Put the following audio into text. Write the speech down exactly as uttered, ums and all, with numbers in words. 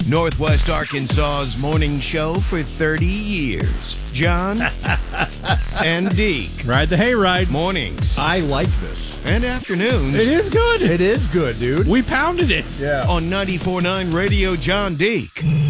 Northwest Arkansas's morning show for thirty years. John and Deke. Ride the hayride. Mornings I like this. and afternoons It is good. It is good, dude. We pounded it. Yeah. on ninety-four point nine Radio John Deke.